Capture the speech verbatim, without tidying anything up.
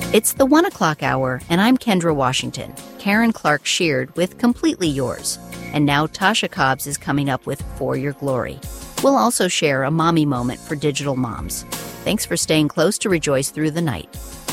It's the one o'clock hour, and I'm Kendra Washington. Karen Clark Sheard with Completely Yours. And now Tasha Cobbs is coming up with For Your Glory. We'll also share a mommy moment for digital moms. Thanks for staying close to Rejoice Through the Night.